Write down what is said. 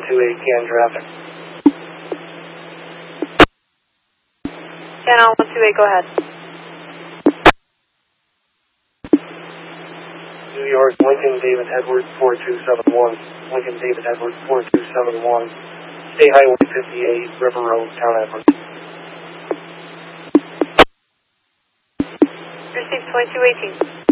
128 traffic. Channel 128, go ahead. New York, Lincoln David Edward 4271. Lincoln David Edward 4271. State Highway 58, River Road, Town Edward. Received 2218.